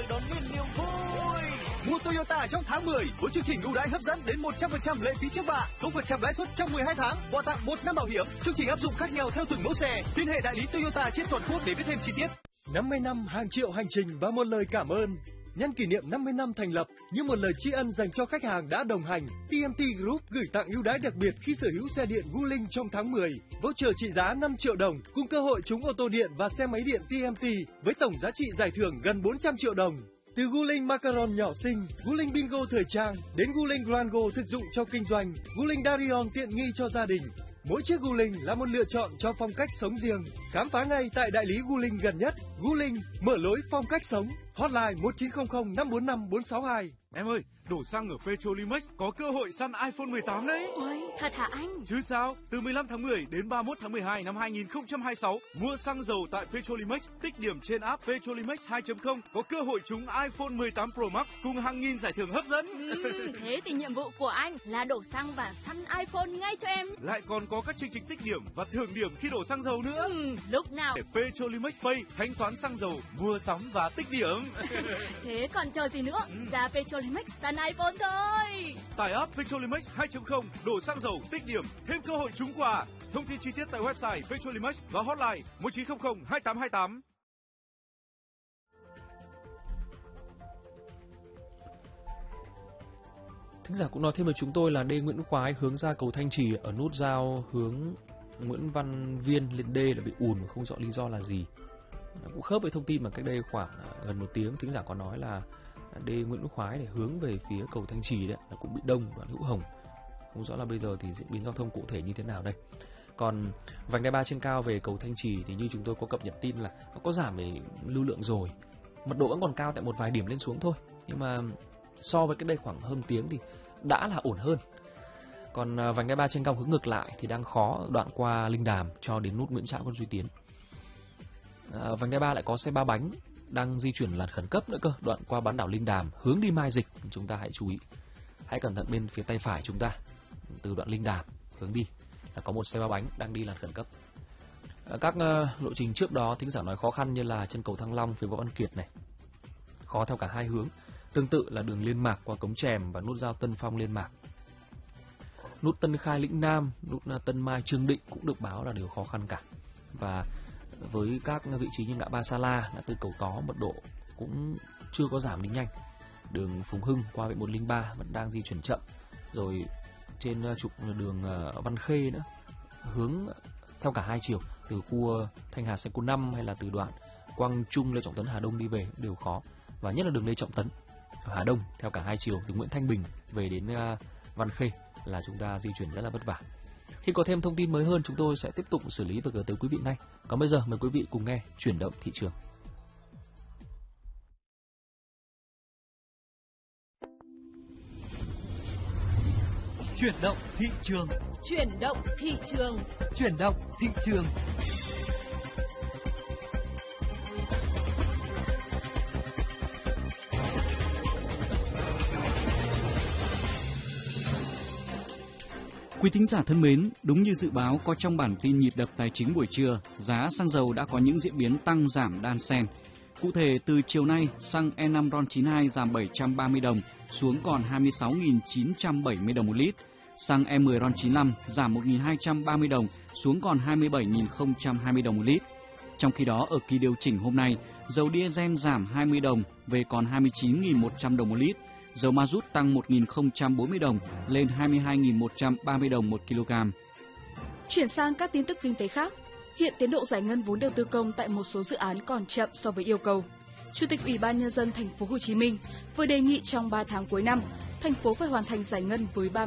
đón niềm niềm vui. Mua Toyota trong tháng 10 với chương trình ưu đãi hấp dẫn đến 100% lệ phí trước bạ, 0% lãi suất trong 12 tháng, quà tặng 1 năm bảo hiểm. Chương trình áp dụng khác nhau theo từng mẫu xe. Liên hệ đại lý Toyota trên toàn quốc để biết thêm chi tiết. 50 năm hàng triệu hành trình và một lời cảm ơn. Nhân kỷ niệm 50 năm thành lập, như một lời tri ân dành cho khách hàng đã đồng hành, TMT Group gửi tặng ưu đãi đặc biệt khi sở hữu xe điện Wuling trong tháng 10. Voucher trị giá 5 triệu đồng cùng cơ hội trúng ô tô điện và xe máy điện TMT với tổng giá trị giải thưởng gần 400 triệu đồng. Từ Wuling Macaron nhỏ xinh, Wuling Bingo thời trang đến Wuling Grango thực dụng cho kinh doanh, Wuling Darion tiện nghi cho gia đình. Mỗi chiếc Wuling là một lựa chọn cho phong cách sống riêng. Khám phá ngay tại đại lý Wuling gần nhất. Wuling mở lối phong cách sống. Hotline 1900 545 462. Em ơi, đổ xăng ở Petrolimex có cơ hội săn iPhone 18 đấy. Ôi, thật hả anh? Chứ sao, từ 15 tháng 10 đến 31 tháng 12 năm 2026, mua xăng dầu tại Petrolimex, tích điểm trên app Petrolimex 2.0 có cơ hội trúng iPhone 18 Pro Max cùng hàng nghìn giải thưởng hấp dẫn. Thế thì nhiệm vụ của anh là đổ xăng và săn iPhone ngay cho em. Lại còn có các chương trình tích điểm và thưởng điểm khi đổ xăng dầu nữa. Lúc nào Petrolimex Pay thanh toán xăng dầu, mua sắm và tích điểm. Thế còn chờ gì nữa? Ra Petrolimex săn iPhone thôi. Tải app Petrolimex 2.0, đổ xăng dầu, tích điểm, thêm cơ hội trúng quà. Thông tin chi tiết tại website Petrolimex và hotline 1900 2828. Thính giả cũng nói thêm với chúng tôi là D Nguyễn Khoái hướng ra cầu Thanh Trì ở nút giao hướng Nguyễn Văn Viên lên D là bị ùn, không rõ lý do là gì. Cũng khớp với thông tin mà cách đây khoảng gần 1 tiếng thính giả có nói là D Nguyễn Khoái để hướng về phía cầu Thanh Trì đấy là cũng bị đông đoạn Hữu Hồng. Không rõ là bây giờ thì diễn biến giao thông cụ thể như thế nào đây. Còn vành đai 3 trên cao về cầu Thanh Trì thì như chúng tôi có cập nhật tin là nó có giảm về lưu lượng rồi. Mật độ vẫn còn cao tại một vài điểm lên xuống thôi. Nhưng mà so với cách đây khoảng hơn tiếng thì đã là ổn hơn. Còn vành đai 3 trên cao hướng ngược lại thì đang khó đoạn qua Linh Đàm cho đến nút Nguyễn Trãi Quân Duy Tiến. Vành đai 3 lại có xe 3 bánh đang di chuyển làn khẩn cấp nữa cơ, đoạn qua bán đảo Linh Đàm hướng đi Mai Dịch, chúng ta hãy chú ý. Hãy cẩn thận bên phía tay phải chúng ta, từ đoạn Linh Đàm hướng đi là có một xe 3 bánh đang đi làn khẩn cấp. Các lộ trình trước đó thính giả nói khó khăn như là chân cầu Thăng Long phía Võ Văn Kiệt này, khó theo cả hai hướng. Tương tự là đường Liên Mạc qua Cống Chèm và nút giao Tân Phong Liên Mạc. Nút Tân Khai Lĩnh Nam, nút Tân Mai Trương Định cũng được báo là đều khó khăn cả. Và với các vị trí như ngã ba Sa La, ngã tư Cầu Tó, mật độ cũng chưa có giảm đi nhanh. Đường Phùng Hưng qua Viện 103 vẫn đang di chuyển chậm. Rồi trên trục đường Văn Khê nữa, hướng theo cả hai chiều, từ khu Thanh Hà Xe Cô 5 hay là từ đoạn Quang Trung Lê Trọng Tấn Hà Đông đi về đều khó. Và nhất là đường Lê Trọng Tấn ở Hà Đông theo cả hai chiều từ Nguyễn Thanh Bình về đến Văn Khê là chúng ta di chuyển rất là vất vả. Khi có thêm thông tin mới hơn chúng tôi sẽ tiếp tục xử lý và gửi tới quý vị ngay. Còn bây giờ mời quý vị cùng nghe Chuyển động thị trường. Chuyển động thị trường. Chuyển động thị trường. Chuyển động thị trường. Quý thính giả thân mến, đúng như dự báo có trong bản tin nhịp đập tài chính buổi trưa, giá xăng dầu đã có những diễn biến tăng giảm đan xen. Cụ thể, từ chiều nay, xăng E5 RON92 giảm 730 đồng xuống còn 26.970 đồng một lít. Xăng E10 RON95 giảm 1.230 đồng xuống còn 27.020 đồng một lít. Trong khi đó, ở kỳ điều chỉnh hôm nay, dầu diesel giảm 20 đồng về còn 29.100 đồng một lít. Dầu ma rút tăng 1.040 đồng lên 22.130 đồng một kg. Chuyển sang các tin tức kinh tế khác. Hiện tiến độ giải ngân vốn đầu tư công tại một số dự án còn chậm so với yêu cầu. Chủ tịch Ủy ban Nhân dân Thành phố Hồ Chí Minh vừa đề nghị trong 3 tháng cuối năm, thành phố phải hoàn thành giải ngân với